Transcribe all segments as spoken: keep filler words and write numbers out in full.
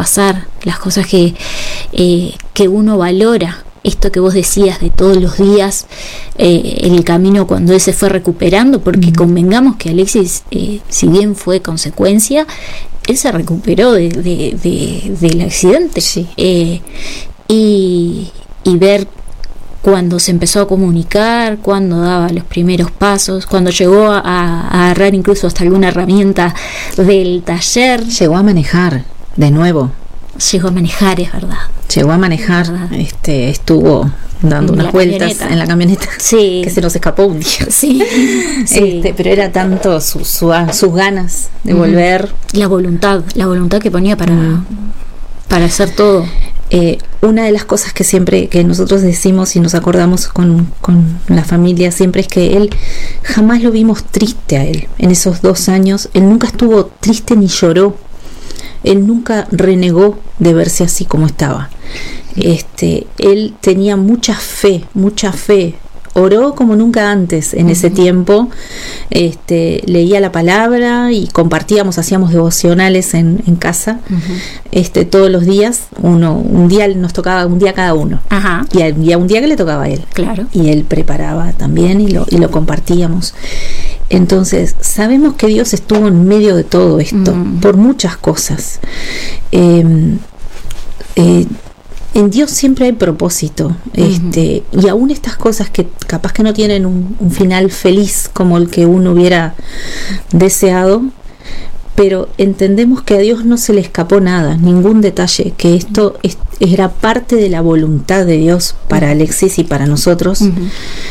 pasar, las cosas que, eh, que uno valora. Esto que vos decías de todos los días, eh, el camino cuando él se fue recuperando, porque mm. convengamos que Alexis, eh, si bien fue consecuencia, él se recuperó de, de, de, del accidente. Sí. Eh, y, y ver cuando se empezó a comunicar, cuando daba los primeros pasos, cuando llegó a, a agarrar incluso hasta alguna herramienta del taller. Llegó a manejar de nuevo. Llegó a manejar, es verdad. Llegó a manejar, este, estuvo dando en unas vueltas camioneta. en la camioneta, sí. que se nos escapó un día. Sí, este, sí. Pero era tanto su, su, sus ganas de mm. volver. La voluntad, la voluntad que ponía para, mm. para hacer todo. Eh, una de las cosas que siempre que nosotros decimos y nos acordamos con, con la familia siempre es que él jamás lo vimos triste a él. En esos dos años, él nunca estuvo triste ni lloró. Él nunca renegó de verse así como estaba. Este, él tenía mucha fe, mucha fe. Oró como nunca antes en uh-huh. ese tiempo. Este, leía la palabra y compartíamos, hacíamos devocionales en, en casa. Uh-huh. Este, todos los días, uno, un día nos tocaba, un día cada uno. Uh-huh. Y había un día que le tocaba a él. Claro. Y él preparaba también y lo, y lo compartíamos. Entonces, sabemos que Dios estuvo en medio de todo esto, mm. por muchas cosas. Eh, eh, en Dios siempre hay propósito, mm. este, y aún estas cosas que capaz que no tienen un, un final feliz como el que uno hubiera deseado, pero entendemos que a Dios no se le escapó nada, ningún detalle, que esto es, era parte de la voluntad de Dios para Alexis y para nosotros. Mm-hmm.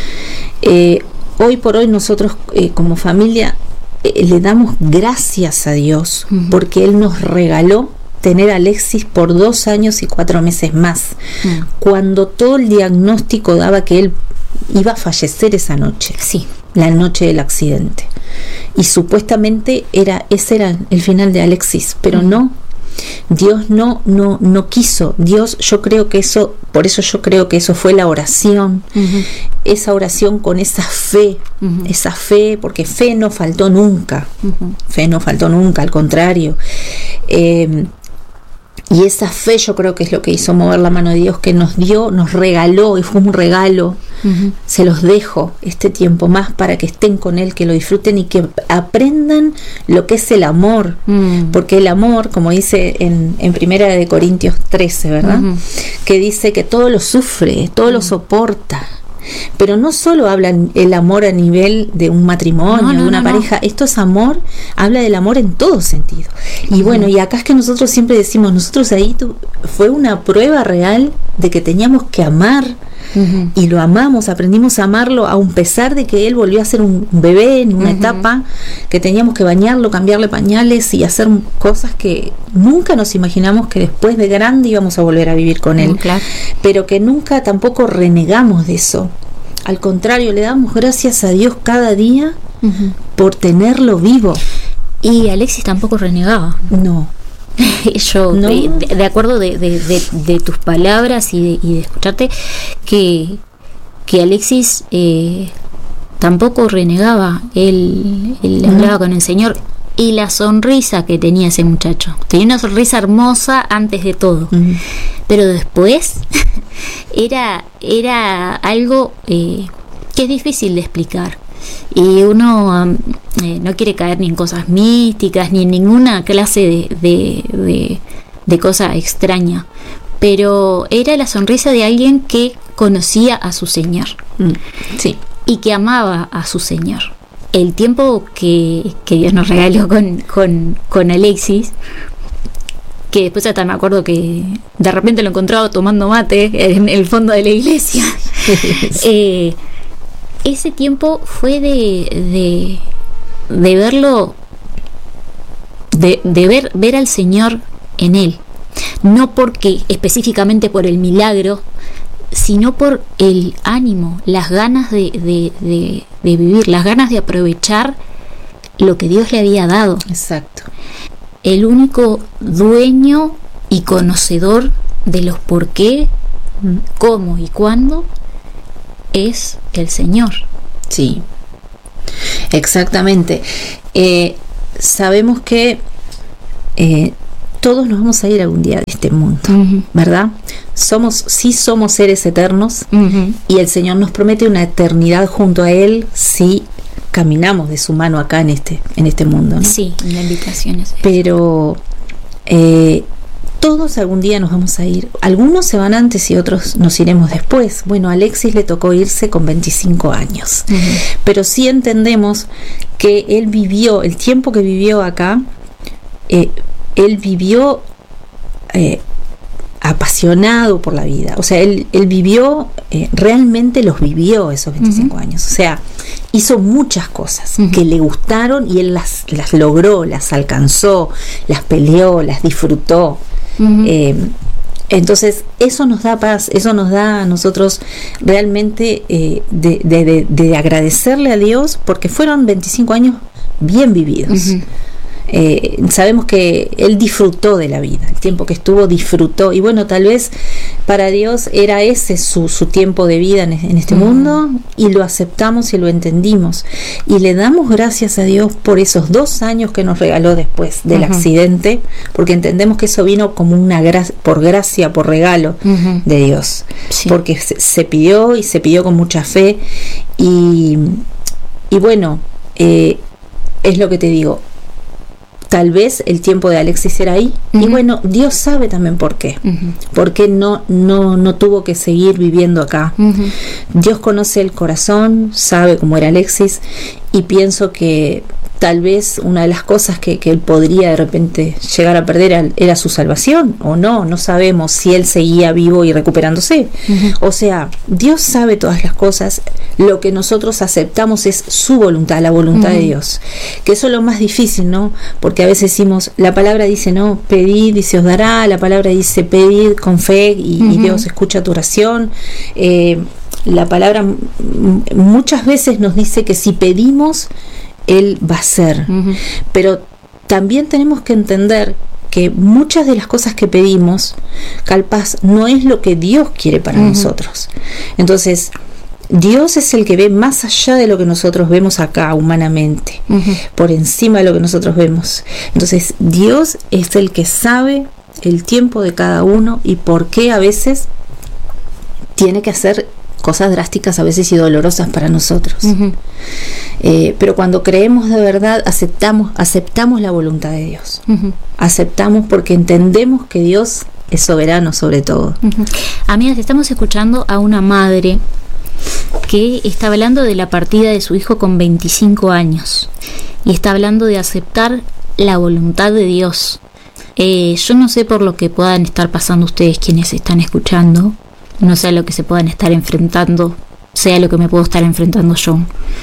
Eh, Hoy por hoy nosotros eh, como familia eh, le damos gracias a Dios uh-huh. porque Él nos regaló tener a Alexis por dos años y cuatro meses más, uh-huh. cuando todo el diagnóstico daba que él iba a fallecer esa noche, sí. la noche del accidente, y supuestamente era ese era el final de Alexis, pero uh-huh. no. Dios no, no, no quiso. Dios, yo creo que eso, por eso yo creo que eso fue la oración, uh-huh. esa oración con esa fe, uh-huh. esa fe, porque fe no faltó nunca, uh-huh. fe no faltó nunca, al contrario. Eh, y esa fe yo creo que es lo que hizo mover la mano de Dios, que nos dio, nos regaló, y fue un regalo. Uh-huh. Se los dejo este tiempo más para que estén con Él, que lo disfruten y que aprendan lo que es el amor, uh-huh. porque el amor, como dice en, en Primera de Corintios trece, ¿verdad? Uh-huh. Que dice que todo lo sufre, todo uh-huh. lo soporta. Pero no solo habla el amor a nivel de un matrimonio, no, no, de una no, pareja, no. Esto es amor, habla del amor en todo sentido. Y uh-huh. bueno, y acá es que nosotros siempre decimos, nosotros ahí tu, fue una prueba real de que teníamos que amar, uh-huh. y lo amamos, aprendimos a amarlo, aun pesar de que él volvió a ser un bebé en una uh-huh. etapa, que teníamos que bañarlo, cambiarle pañales y hacer cosas que nunca nos imaginamos que después de grande íbamos a volver a vivir con él, uh-huh. claro. Pero que nunca tampoco renegamos de eso. Al contrario, le damos gracias a Dios cada día uh-huh. por tenerlo vivo. Y Alexis tampoco renegaba. No. Yo, no. de, de acuerdo de, de, de, de tus palabras y de, y de escucharte, que, que Alexis eh, tampoco renegaba. Él, él uh-huh. hablaba con el Señor. Y la sonrisa que tenía ese muchacho. Tenía una sonrisa hermosa antes de todo. Uh-huh. Pero después era, era algo eh, que es difícil de explicar. Y uno um, eh, no quiere caer ni en cosas místicas, ni en ninguna clase de, de, de, de cosa extraña. Pero era la sonrisa de alguien que conocía a su Señor. Mm, sí. Y que amaba a su Señor. El tiempo que, que Dios nos regaló con, con, con Alexis, que después hasta me acuerdo que de repente lo encontraba tomando mate en el fondo de la iglesia. eh, ese tiempo fue de, de, de verlo, de, de ver, ver al Señor en él. No porque específicamente por el milagro, sino por el ánimo, las ganas de, de, de, de vivir, las ganas de aprovechar lo que Dios le había dado. Exacto. El único dueño y conocedor de los por qué, cómo y cuándo es el Señor. Sí, exactamente. Eh, sabemos que eh, todos nos vamos a ir algún día de este mundo, uh-huh. ¿verdad? Somos, sí somos seres eternos, uh-huh. y el Señor nos promete una eternidad junto a Él si caminamos de su mano acá en este, en este mundo, ¿no? Sí, la invitación es esa. Pero eh, todos algún día nos vamos a ir. Algunos se van antes y otros nos iremos después. Bueno, a Alexis le tocó irse con veinticinco años, uh-huh. pero sí entendemos que él vivió, el tiempo que vivió acá, eh, él vivió eh, apasionado por la vida. O sea, él, él vivió, eh, realmente los vivió esos veinticinco uh-huh. años. O sea, hizo muchas cosas uh-huh. que le gustaron y él las, las logró, las alcanzó, las peleó, las disfrutó. Uh-huh. Eh, entonces, eso nos da paz, eso nos da a nosotros realmente eh, de, de, de, de agradecerle a Dios, porque fueron veinticinco años bien vividos. Uh-huh. Eh, sabemos que él disfrutó de la vida, el tiempo que estuvo disfrutó, y bueno, tal vez para Dios era ese su, su tiempo de vida en, en este mm. mundo, y lo aceptamos y lo entendimos, y le damos gracias a Dios por esos dos años que nos regaló después del uh-huh. accidente, porque entendemos que eso vino como una gracia, por gracia, por regalo uh-huh. de Dios, sí. porque se, se pidió y se pidió con mucha fe, y, y bueno, eh, es lo que te digo. Tal vez el tiempo de Alexis era ahí, uh-huh. y bueno, Dios sabe también por qué, uh-huh. por qué no, no, no tuvo que seguir viviendo acá. Uh-huh. Dios conoce el corazón, sabe cómo era Alexis, y pienso que tal vez una de las cosas que, que él podría de repente llegar a perder era, era su salvación, o no, no sabemos si él seguía vivo y recuperándose. Uh-huh. O sea, Dios sabe todas las cosas, lo que nosotros aceptamos es su voluntad, la voluntad uh-huh. de Dios, que eso es lo más difícil, ¿no? Porque a veces decimos, la palabra dice, no, pedid y se os dará, la palabra dice, pedid con fe y, uh-huh. y Dios escucha tu oración. Eh, la palabra m- muchas veces nos dice que si pedimos, Él va a ser, uh-huh. pero también tenemos que entender que muchas de las cosas que pedimos, capaz, no es lo que Dios quiere para uh-huh. nosotros. Entonces, Dios es el que ve más allá de lo que nosotros vemos acá humanamente, uh-huh. por encima de lo que nosotros vemos. Entonces, Dios es el que sabe el tiempo de cada uno y por qué a veces tiene que hacer cosas drásticas a veces y dolorosas para nosotros. Uh-huh. Eh, pero cuando creemos de verdad, aceptamos, aceptamos la voluntad de Dios. Uh-huh. Aceptamos porque entendemos que Dios es soberano sobre todo. Uh-huh. Amigas, estamos escuchando a una madre que está hablando de la partida de su hijo con veinticinco años y está hablando de aceptar la voluntad de Dios. Eh, yo no sé por lo que puedan estar pasando ustedes quienes están escuchando, no sé a lo que se puedan estar enfrentando, sea lo que me puedo estar enfrentando yo,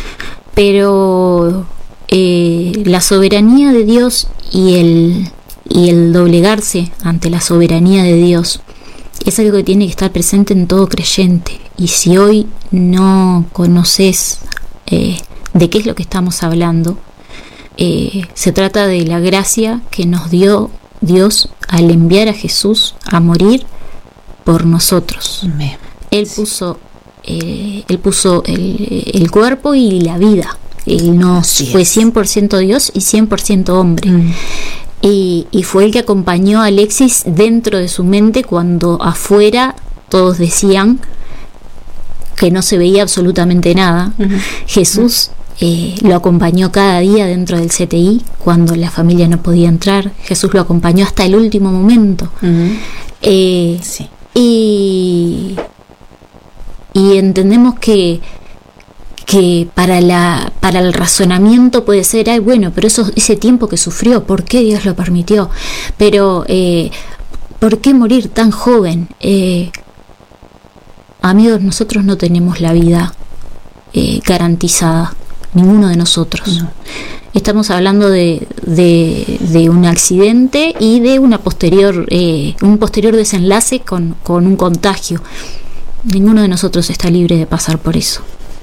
pero eh, la soberanía de Dios y el, y el doblegarse ante la soberanía de Dios es algo que tiene que estar presente en todo creyente. Y si hoy no conoces eh, de qué es lo que estamos hablando, eh, se trata de la gracia que nos dio Dios al enviar a Jesús a morir por nosotros. Amén. Él puso eh, él puso el, el cuerpo y la vida. Él no Así fue es. cien por ciento Dios y cien por ciento hombre. Mm. Y, y fue el que acompañó a Alexis dentro de su mente cuando afuera todos decían que no se veía absolutamente nada. Uh-huh. Jesús eh, lo acompañó cada día dentro del C T I cuando la familia no podía entrar. Jesús lo acompañó hasta el último momento. Uh-huh. Eh, sí. Y, y entendemos que que para la para el razonamiento puede ser, ay, bueno, pero eso, ese tiempo que sufrió, ¿por qué Dios lo permitió? Pero eh, ¿por qué morir tan joven? Eh, amigos, nosotros no tenemos la vida eh, garantizada, ninguno de nosotros. No. Estamos hablando de, de, de un accidente y de una posterior eh, un posterior desenlace con, con un contagio. Ninguno de nosotros está libre de pasar por eso.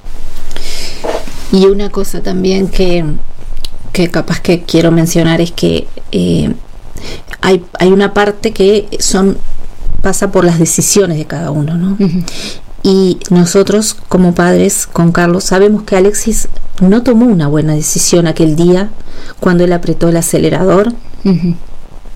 Y una cosa también que, que capaz que quiero mencionar es que eh, hay, hay una parte que son pasa por las decisiones de cada uno, ¿no? Uh-huh. Y nosotros como padres con Carlos sabemos que Alexis no tomó una buena decisión aquel día cuando él apretó el acelerador. Uh-huh.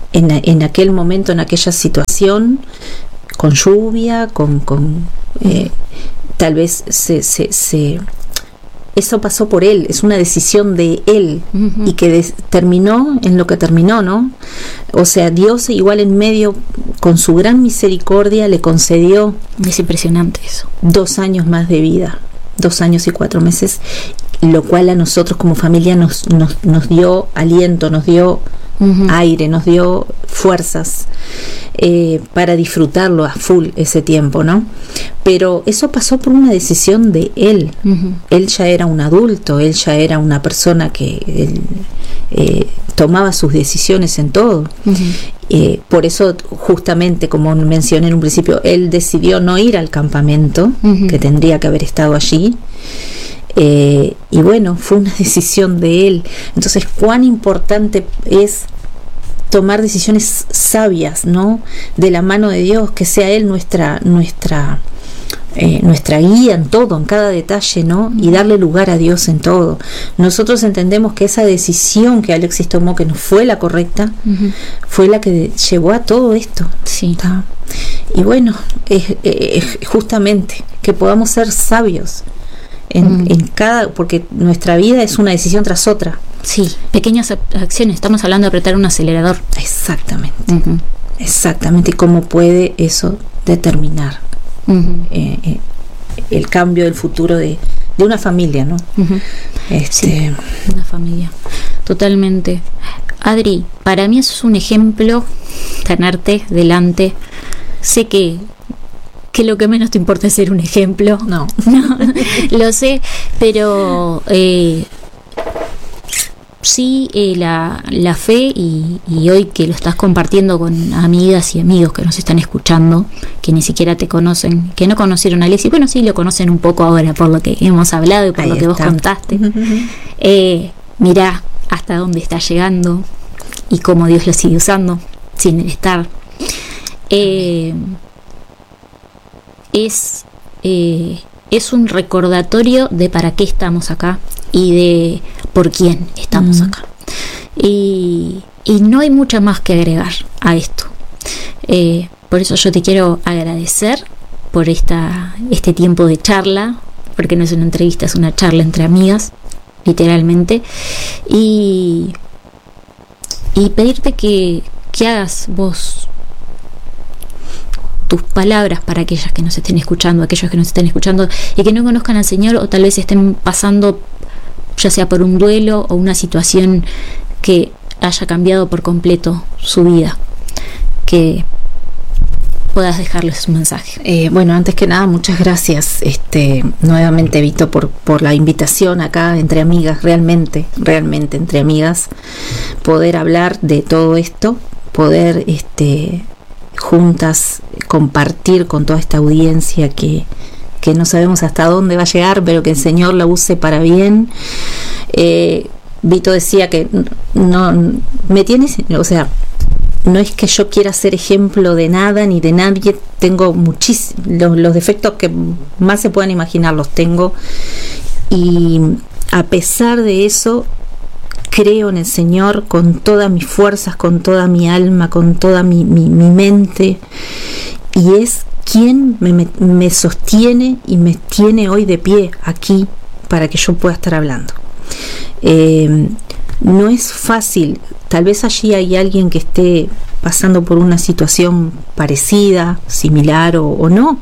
en, en aquel momento, en aquella situación, con lluvia, con, con eh, tal vez se, se, se eso pasó por él, es una decisión de él, uh-huh. y que des, terminó en lo que terminó, ¿no? O sea, Dios igual en medio, con su gran misericordia, le concedió, es impresionante eso, dos años más de vida, dos años y cuatro meses, lo cual a nosotros como familia nos, nos, nos dio aliento, nos dio uh-huh. aire, nos dio fuerzas eh, para disfrutarlo a full ese tiempo, ¿no? Pero eso pasó por una decisión de él. Uh-huh. Él ya era un adulto, él ya era una persona que él, eh, tomaba sus decisiones en todo. Uh-huh. Eh, por eso, justamente, como mencioné en un principio, él decidió no ir al campamento, uh-huh. que tendría que haber estado allí. Eh, y bueno, fue una decisión de él. Entonces, cuán importante es tomar decisiones sabias, ¿no? De la mano de Dios, que sea Él nuestra nuestra eh, nuestra guía en todo, en cada detalle, ¿no? Y darle lugar a Dios en todo. Nosotros entendemos que esa decisión que Alexis tomó, que no fue la correcta, uh-huh. fue la que llevó a todo esto. Sí. ¿Está? Y bueno, es, es justamente que podamos ser sabios en, uh-huh. en cada, porque nuestra vida es una decisión tras otra. Sí, pequeñas acciones. Estamos hablando de apretar un acelerador. Exactamente. Uh-huh. Exactamente. ¿Cómo puede eso determinar uh-huh. eh, eh, el cambio del futuro de, de una familia, ¿no? Uh-huh. Este, sí, una familia. Totalmente. Adri, para mí eso es un ejemplo, tenerte delante. Sé que que lo que menos te importa es ser un ejemplo. No. No, lo sé, pero eh, sí, eh, la, la fe y, y hoy que lo estás compartiendo con amigas y amigos que nos están escuchando, que ni siquiera te conocen, que no conocieron a Alexis, bueno, sí lo conocen un poco ahora por lo que hemos hablado y por Ahí lo que está. vos contaste. eh, mirá hasta dónde está llegando y cómo Dios lo sigue usando sin estar. Eh, es eh, es un recordatorio de para qué estamos acá y de por quién estamos mm. acá. Y, y no hay mucho más que agregar a esto. Eh, por eso yo te quiero agradecer por esta este tiempo de charla, porque no es una entrevista, es una charla entre amigas, literalmente. Y, y pedirte que, que hagas vos tus palabras para aquellas que nos estén escuchando, aquellos que nos estén escuchando y que no conozcan al Señor o tal vez estén pasando ya sea por un duelo o una situación que haya cambiado por completo su vida, que puedas dejarles un mensaje. Eh, bueno, antes que nada, muchas gracias este, nuevamente, Vito, por, por la invitación acá entre amigas, realmente, realmente entre amigas, poder hablar de todo esto, poder este juntas compartir con toda esta audiencia que, que no sabemos hasta dónde va a llegar, pero que el Señor la use para bien. eh, Vito decía que no me tienes, o sea, no es que yo quiera ser ejemplo de nada ni de nadie, tengo muchísimos, los, los defectos que más se puedan imaginar los tengo, y a pesar de eso creo en el Señor con todas mis fuerzas, con toda mi alma, con toda mi, mi, mi mente, y es quien me, me, me sostiene y me tiene hoy de pie aquí para que yo pueda estar hablando. Eh, no es fácil, tal vez allí hay alguien que esté pasando por una situación parecida, similar o, o no,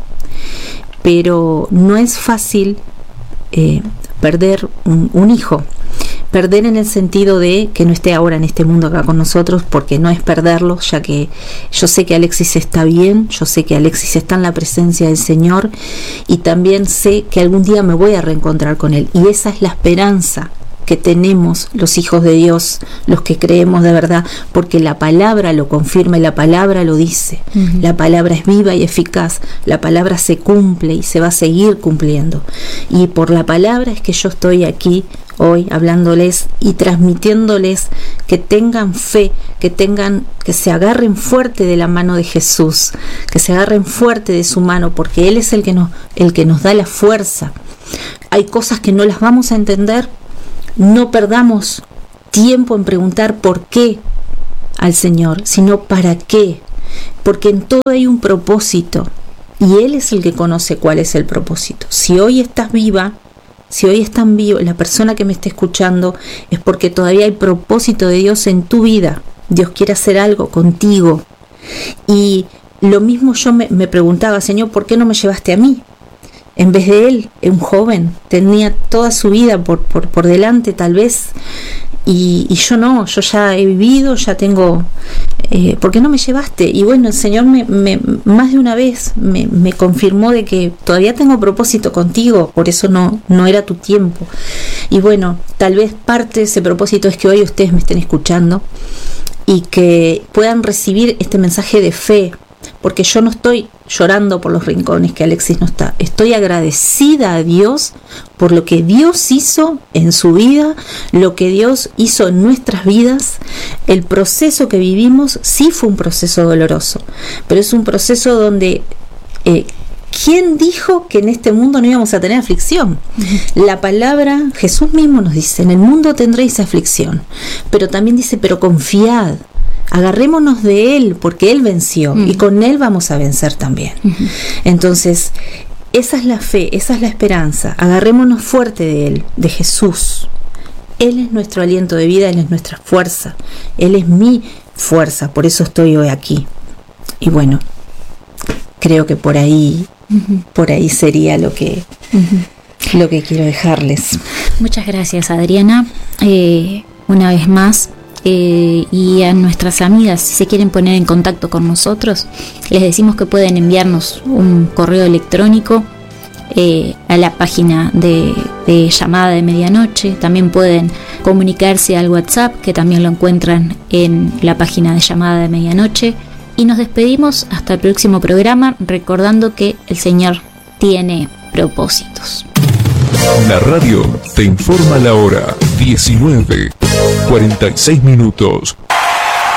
pero no es fácil eh, perder un, un hijo. Perder en el sentido de que no esté ahora en este mundo acá con nosotros, porque no es perderlo, ya que yo sé que Alexis está bien, yo sé que Alexis está en la presencia del Señor, y también sé que algún día me voy a reencontrar con él, y esa es la esperanza que tenemos los hijos de Dios, los que creemos de verdad, porque la palabra lo confirma y la palabra lo dice. Uh-huh. La palabra es viva y eficaz, la palabra se cumple y se va a seguir cumpliendo, y por la palabra es que yo estoy aquí hoy hablándoles y transmitiéndoles que tengan fe, que tengan, que se agarren fuerte de la mano de Jesús, que se agarren fuerte de su mano, porque Él es el que nos, el que nos da la fuerza. Hay cosas que no las vamos a entender, no perdamos tiempo en preguntar por qué al Señor, sino para qué, porque en todo hay un propósito y Él es el que conoce cuál es el propósito. Si hoy estás viva, si hoy están vivos, la persona que me esté escuchando, es porque todavía hay propósito de Dios en tu vida. Dios quiere hacer algo contigo. Y lo mismo yo me, me preguntaba, Señor, ¿por qué no me llevaste a mí? En vez de Él, un joven, tenía toda su vida por, por, por delante tal vez, y, y yo no, yo ya he vivido, ya tengo, eh, ¿por qué no me llevaste? Y bueno, el Señor me, me, más de una vez me, me confirmó de que todavía tengo propósito contigo, por eso no, no era tu tiempo. Y bueno, tal vez parte de ese propósito es que hoy ustedes me estén escuchando y que puedan recibir este mensaje de fe, porque yo no estoy llorando por los rincones que Alexis no está, estoy agradecida a Dios por lo que Dios hizo en su vida, lo que Dios hizo en nuestras vidas. El proceso que vivimos sí fue un proceso doloroso, pero es un proceso donde eh, ¿quién dijo que en este mundo no íbamos a tener aflicción? La palabra, Jesús mismo nos dice, en el mundo tendréis aflicción, pero también dice, pero confiad, agarrémonos de Él, porque Él venció, mm. y con Él vamos a vencer también. Uh-huh. Entonces, esa es la fe, esa es la esperanza. Agarrémonos fuerte de Él, de Jesús. Él es nuestro aliento de vida, Él es nuestra fuerza, Él es mi fuerza, por eso estoy hoy aquí. Y bueno, creo que por ahí, uh-huh. por ahí sería lo que, uh-huh. lo que quiero dejarles. Muchas gracias, Adriana. Eh, una vez más, Eh, y a nuestras amigas, si se quieren poner en contacto con nosotros, les decimos que pueden enviarnos un correo electrónico eh, a la página de, de Llamada de Medianoche. También pueden comunicarse al WhatsApp, que también lo encuentran en la página de Llamada de Medianoche. Y nos despedimos hasta el próximo programa, recordando que el Señor tiene propósitos. La radio te informa la hora diecinueve cuarenta y seis minutos.